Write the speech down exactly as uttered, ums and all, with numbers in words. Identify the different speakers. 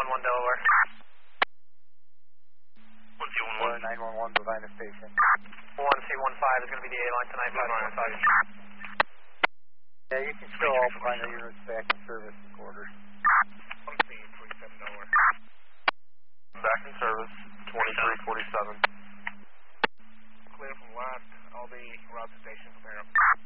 Speaker 1: one one Delaware.
Speaker 2: one C one one.
Speaker 3: nine one one, Divina Station.
Speaker 1: one C one five is going to be the A line tonight, five one five.
Speaker 3: Yeah, you can show all minor units back in service in quarters.
Speaker 2: one C forty-seven Delaware. Back in service, twenty-three forty-seven.
Speaker 4: Clear from last, all the route to station, clear up.